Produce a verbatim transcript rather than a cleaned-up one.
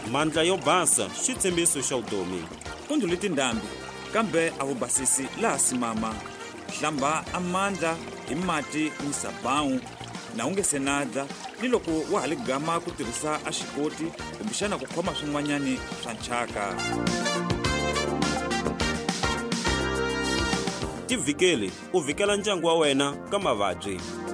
Mandla yo basa xitshembiso xa vutomi. Kundlule tindhambi kambe a vubasisi laha simama. Hlamba amandla hi mati ni sabawu na u nge se nadza ni loko wa ha ligama ku tirhisa a xikoti kumbexana ku khoma swin'wanyani swa nchaka. Tivhikeli u vhikela ndyangu wa wena ka mavabyi.